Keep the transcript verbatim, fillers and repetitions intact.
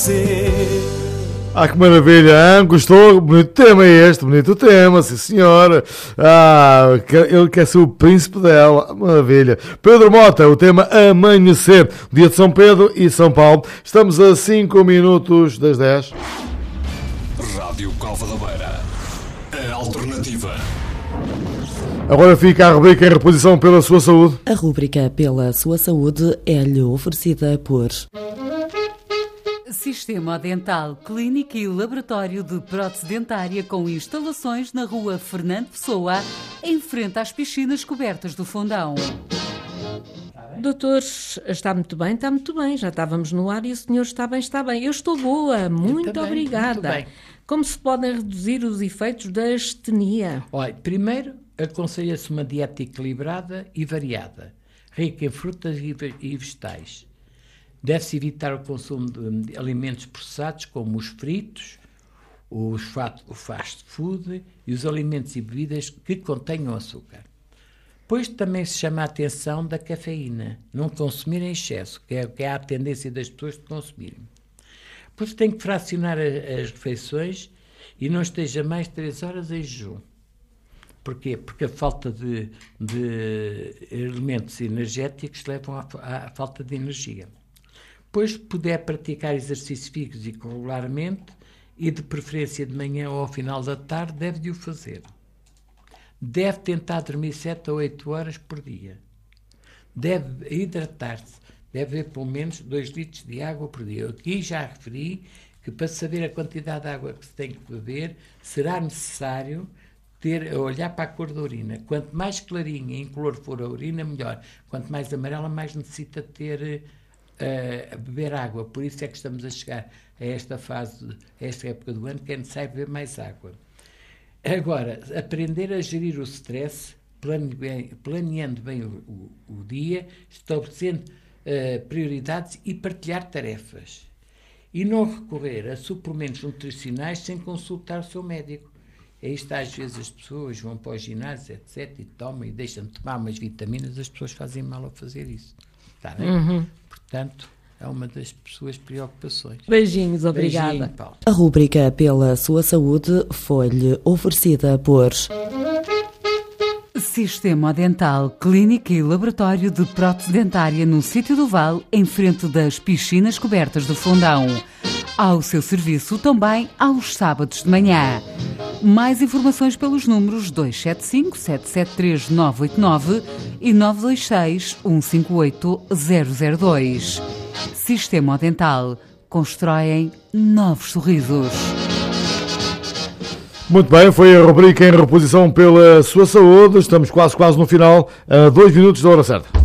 amanhecer. Ah, que maravilha, hein? Gostou? Bonito tema este, bonito tema, sim senhora. Ah, ele quer ser o príncipe dela, maravilha. Pedro Mota, o tema Amanhecer, dia de São Pedro e São Paulo. Estamos a cinco minutos das dez. Rádio Cova da Beira, a alternativa. Agora fica a rubrica em reposição pela sua saúde. A rubrica pela sua saúde é-lhe oferecida por... Sistema Dental, clínica e laboratório de prótese dentária com instalações na rua Fernando Pessoa, em frente às piscinas cobertas do Fundão. Doutor, está muito bem, está muito bem. Já estávamos no ar e o senhor está bem, está bem. Eu estou boa, muito também, obrigada. Muito bem. Como se podem reduzir os efeitos da astenia? Olha, primeiro, aconselha-se uma dieta equilibrada e variada, rica em frutas e vegetais. Deve-se evitar o consumo de alimentos processados, como os fritos, os o fast food e os alimentos e bebidas que contenham açúcar. Depois também se chama a atenção da cafeína, não consumir em excesso, que é, que é a tendência das pessoas de consumirem. Depois tem que fracionar a, as refeições e não esteja mais de três horas em jejum. Porquê? Porque a falta de, de elementos energéticos levam à, à falta de energia. Depois, puder praticar exercício físico regularmente e, de preferência de manhã ou ao final da tarde, deve de o fazer. Deve tentar dormir sete a oito horas por dia. Deve hidratar-se. Deve beber pelo menos dois litros de água por dia. Eu aqui já referi que, para saber a quantidade de água que se tem que beber, será necessário ter, olhar para a cor da urina. Quanto mais clarinha em cor for a urina, melhor. Quanto mais amarela, mais necessita ter... a beber água, por isso é que estamos a chegar a esta fase, a esta época do ano, que é necessário beber mais água. Agora, aprender a gerir o stress, plane bem, planeando bem o, o, o dia, estabelecendo uh, prioridades e partilhar tarefas. E não recorrer a suplementos nutricionais sem consultar o seu médico. Aí está, às vezes as pessoas vão para o ginásio, etcétera, e tomam e deixam de tomar umas vitaminas, as pessoas fazem mal a fazer isso. Está bem? Uhum. Portanto, é uma das suas preocupações. Beijinhos, obrigada. Beijinho, Paulo. A rubrica pela sua saúde foi-lhe oferecida por... Sistema Dental, clínica e laboratório de prótese dentária no Sítio do Vale, em frente das piscinas cobertas do Fundão. Ao seu serviço também aos sábados de manhã. Mais informações pelos números dois sete cinco, sete sete três, nove oito nove e nove dois seis, um cinco oito, zero zero dois. Sistema Dental. Constroem novos sorrisos. Muito bem, foi a rubrica em reposição pela sua saúde. Estamos quase, quase no final, a dois minutos da hora certa.